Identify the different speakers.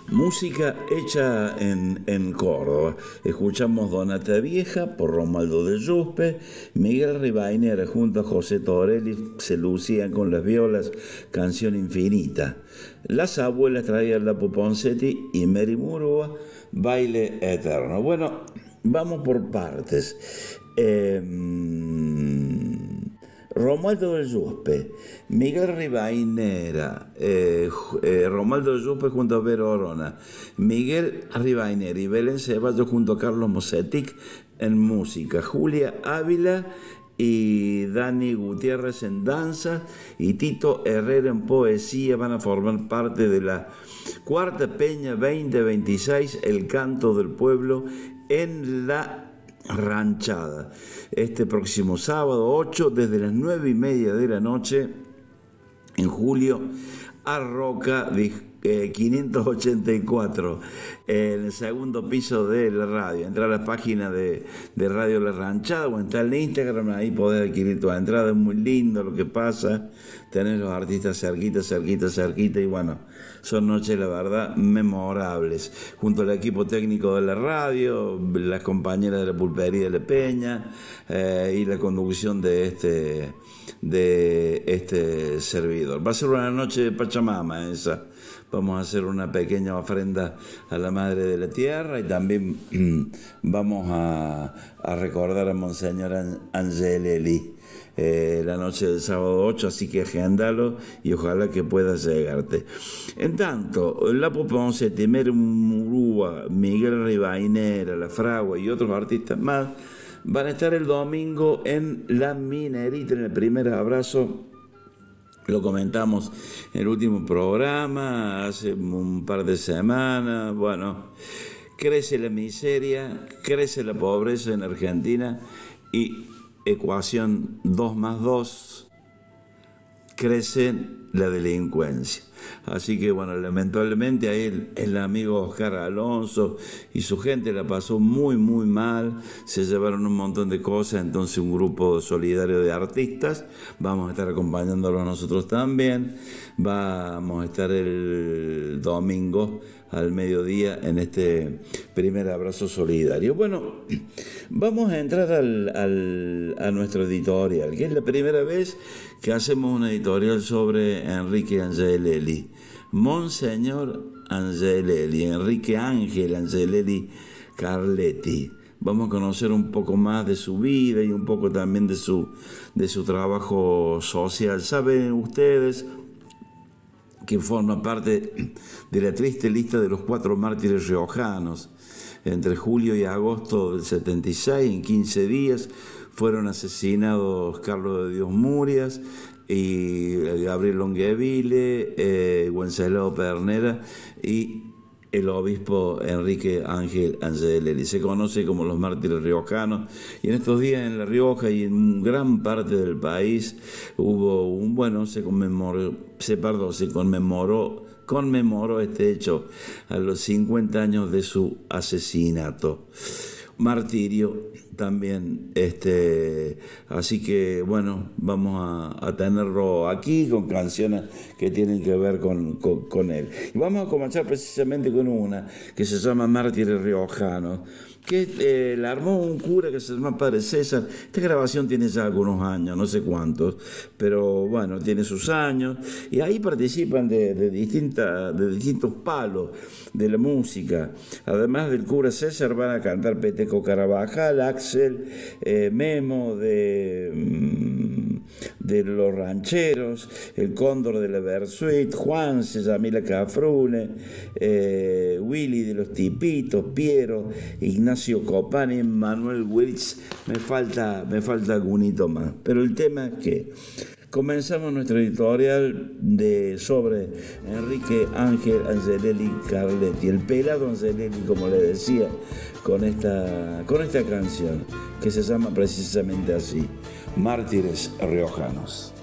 Speaker 1: Música hecha en Córdoba. Escuchamos Donata Vieja por Romualdo de Yuspe. Miguel Rivainera junto a José Torelli se lucían con las violas, Canción Infinita. Las abuelas traían Lapo Poncetti y Mary Murúa, Baile Eterno. Bueno, vamos por partes. Romualdo de Yuspe, Miguel Rivainera, Romualdo de Yuspe junto a Vero Orona, Miguel Rivainera y Belén Ceballos junto a Carlos Mosetic en música, Julia Ávila y Dani Gutiérrez en danza y Tito Herrera en poesía van a formar parte de la Cuarta Peña 2026, El Canto del Pueblo en la Ranchada, este próximo sábado 8 desde las 9:30 de la noche en Julio Arroca 584 en el segundo piso de la radio. Entra a la página de Radio La Ranchada o entra en Instagram, ahí podés adquirir tu entrada. Es muy lindo lo que pasa, tenés los artistas cerquita y bueno, son noches la verdad memorables, junto al equipo técnico de la radio, las compañeras de la pulpería de La Peña y la conducción de este servidor. Va a ser una noche de Pachamama esa. Vamos a hacer una pequeña ofrenda a la Madre de la Tierra y también vamos a recordar a Monseñor Angelelli la noche del sábado 8, así que agendalo y ojalá que puedas llegarte. En tanto, Lapo Poncetti, Mary Murúa, Miguel Rivainera, La Fragua y otros artistas más van a estar el domingo en La Minerita, en el primer abrazo. Lo comentamos en el último programa, hace un par de semanas. Bueno, crece la miseria, crece la pobreza en Argentina y ecuación 2 más 2, crece la delincuencia. Así que bueno, lamentablemente ahí el amigo Oscar Alonso y su gente la pasó muy mal, se llevaron un montón de cosas, entonces un grupo solidario de artistas, vamos a estar acompañándolos nosotros también, vamos a estar el domingo al mediodía en este primer abrazo solidario. Bueno, vamos a entrar a nuestro editorial, que es la primera vez que hacemos una editorial sobre Enrique Angelelli. Monseñor Angelelli, Enrique Ángel Angelelli Carletti. Vamos a conocer un poco más de su vida y un poco también de su trabajo social. ¿Saben ustedes que forma parte de la triste lista de los 4 mártires riojanos? Entre julio y agosto del 76, en 15 días, fueron asesinados Carlos de Dios Murias y Gabriel Longueville, Wenceslao Pernera y el obispo Enrique Ángel Angelelli. Se conoce como los mártires riojanos, y en estos días en La Rioja y en gran parte del país se conmemoró este hecho a los 50 años de su asesinato. Martirio también, así que bueno, vamos a tenerlo aquí con canciones que tienen que ver con él. Y vamos a comenzar precisamente con una que se llama Mártires Riojanos, que la armó un cura que se llama Padre César. Esta grabación tiene ya algunos años, no sé cuántos, pero bueno, tiene sus años, y ahí participan de distintos palos de la música. Además del cura César van a cantar Peteco Carabajal, Axel, Memo de los Rancheros, el Cóndor de la Versuit, Juan Yamila Cafrune, Willy de los Tipitos, Piero, Ignacio Copani, Manuel Wills. Me falta algún hito más, pero el tema es que comenzamos nuestro editorial sobre Enrique Ángel Angelelli Carletti, el pelado Angelelli, como le decía, con esta canción que se llama precisamente así, Mártires Riojanos.